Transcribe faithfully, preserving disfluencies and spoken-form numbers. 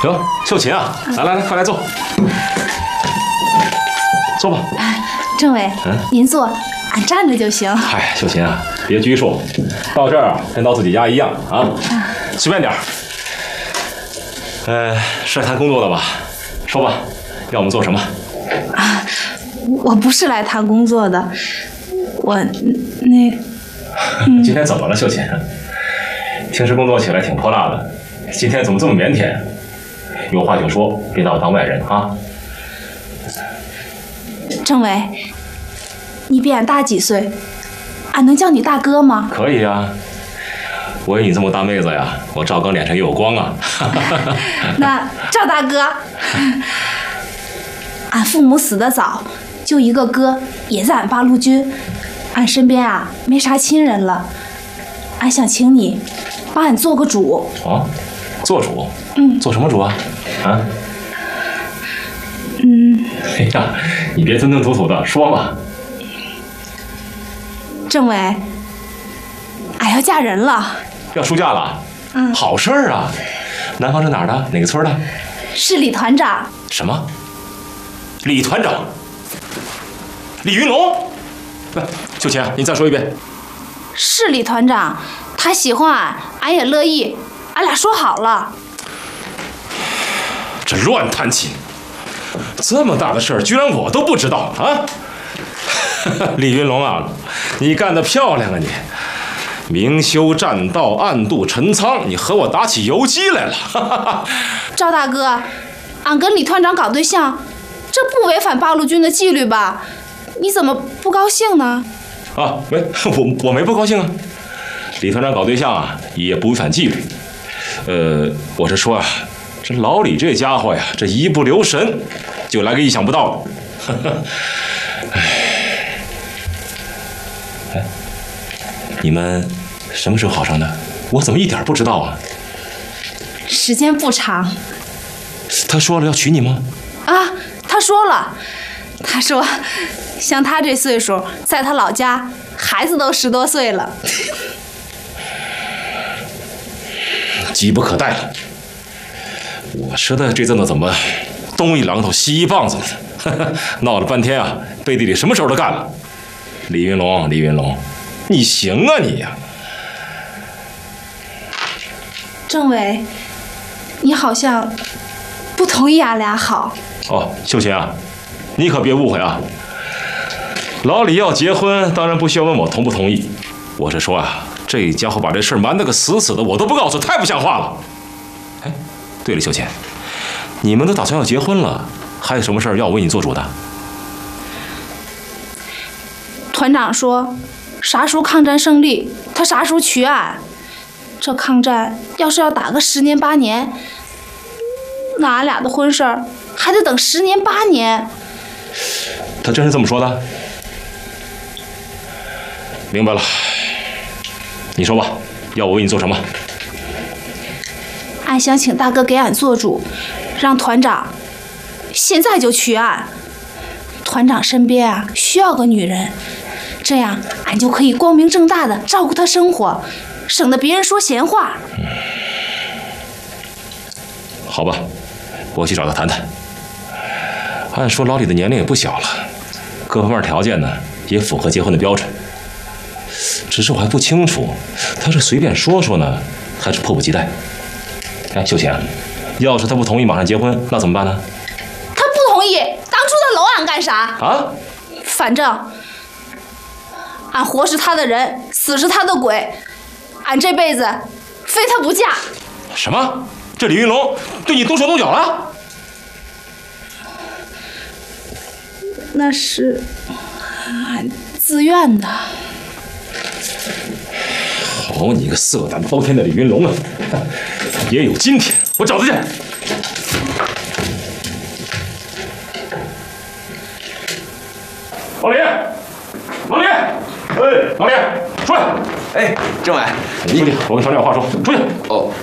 哟，秀琴啊，来来来，快来坐，坐吧。 政委，嗯，您坐，俺站着就行。 嗨，秀琴啊，别拘束，到这儿啊，跟到自己家一样啊，随便点儿。呃，是来谈工作的吧？说吧，要我们做什么？ 啊，我不是来谈工作的，我那…… 嗯、今天怎么了，秀琴？平时工作起来挺泼辣的，今天怎么这么腼腆？有话就说，别拿我当外人啊！ 政委，你比俺大几岁，俺能叫你大哥吗？ 可以啊，我有你这么大妹子呀，我赵刚脸上也有光啊！ 那赵大哥，俺父母死得早，就一个哥，也在俺八路军，俺身边啊没啥亲人了，俺想请你帮俺做个主。 哦，做主？ 嗯， 做什么主啊？啊？ 嗯， 哎呀，你别吞吞吐吐的，说嘛。 政委，俺要嫁人了。 要出嫁了？嗯，好事儿啊。男方是哪儿的？哪个村的？ 是李团长。 什么？李团长？李云龙？不，秀琴，你再说一遍。 是李团长，他喜欢俺，俺也乐意，俺俩说好了。 这乱弹琴！这么大的事儿，居然我都不知道啊！李云龙啊，你干得漂亮啊你！明修栈道，暗度陈仓，你和我打起游击来了。 赵大哥，俺跟李团长搞对象，这不违反八路军的纪律吧？你怎么不高兴呢？ 啊，没，我我没不高兴啊。李团长搞对象啊，也不违反纪律。呃，我是说啊。这老李这家伙呀，这一不留神就来个意想不到的。哎，哎，你们什么时候好上的？我怎么一点不知道啊？ 时间不长。 他说了要娶你吗？ 啊，他说了，他说像他这岁数，在他老家，孩子都十多岁了。 急不可待了。我说的这阵子怎么东一榔头西一棒子的，闹了半天啊，背地里什么事儿都干了。李云龙，李云龙，你行啊你呀！ 政委，你好像不同意俺俩好。 哦，秀琴啊，你可别误会啊。老李要结婚，当然不需要问我同不同意。我是说啊，这家伙把这事儿瞒得个死死的，我都不告诉，太不像话了。哎。对了，秀琴，你们都打算要结婚了，还有什么事儿要我为你做主的？ 团长说，啥时候抗战胜利，他啥时候娶俺。这抗战要是要打个十年八年，那俺俩的婚事儿还得等十年八年。 他真是这么说的？明白了，你说吧，要我为你做什么？ 俺想请大哥给俺做主，让团长现在就娶俺。团长身边啊需要个女人，这样俺就可以光明正大的照顾他生活，省得别人说闲话。 嗯，好吧，我去找他谈谈。按说老李的年龄也不小了，各方面条件呢也符合结婚的标准，只是我还不清楚他是随便说说呢，还是迫不及待。哎，秀琴，要是他不同意马上结婚，那怎么办呢？ 他不同意，当初他搂俺干啥？ 啊？ 反正俺活是他的人，死是他的鬼，俺这辈子非他不嫁。 什么？这李云龙对你动手动脚了？ 那是俺自愿的。 好你个色胆包天的李云龙啊！也有今天，我找他去。老李，老李，哎，老李，出来！ 哎，政委， 你我跟厂长有话说，出去。 哦。